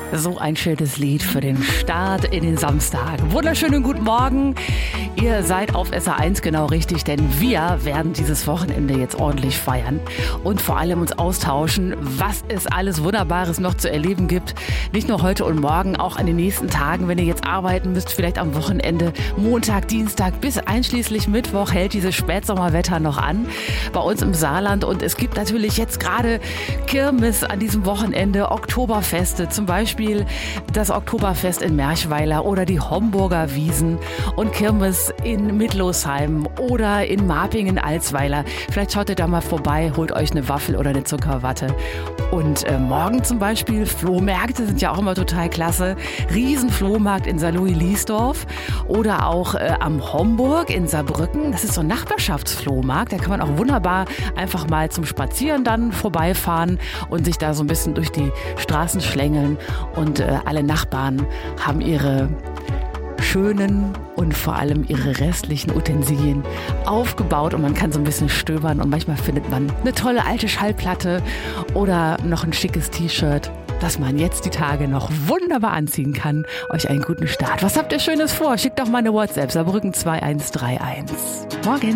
So ein schönes Lied für den Start in den Samstag. Wunderschönen guten Morgen. Ihr seid auf SR1 genau richtig, denn wir werden dieses Wochenende jetzt ordentlich feiern und vor allem uns austauschen, was es alles Wunderbares noch zu erleben gibt. Nicht nur heute und morgen, auch an den nächsten Tagen, wenn ihr jetzt arbeiten müsst, vielleicht am Wochenende, Montag, Dienstag bis einschließlich Mittwoch hält dieses Spätsommerwetter noch an bei uns im Saarland. Und es gibt natürlich jetzt gerade Kirmes an diesem Wochenende, Oktoberfeste, zum Beispiel das Oktoberfest in Merchweiler oder die Homburger Wiesen und Kirmes in Mittlosheim oder in Marpingen-Alsweiler. Vielleicht schaut ihr da mal vorbei, holt euch eine Waffel oder eine Zuckerwatte. Und morgen zum Beispiel Flohmärkte sind ja auch immer total klasse. Riesenflohmarkt in Saarlouis-Liesdorf oder auch am Homburg in Saarbrücken. Das ist so ein Nachbarschaftsflohmarkt. Da kann man auch wunderbar einfach mal zum Spazieren dann vorbeifahren und sich da so ein bisschen durch die Straßen schlängeln. Und alle Nachbarn haben ihre schönen und vor allem ihre restlichen Utensilien aufgebaut und man kann so ein bisschen stöbern und manchmal findet man eine tolle alte Schallplatte oder noch ein schickes T-Shirt, das man jetzt die Tage noch wunderbar anziehen kann. Euch einen guten Start. Was habt ihr Schönes vor? Schickt doch mal eine WhatsApp, Saarbrücken 2131. Morgen.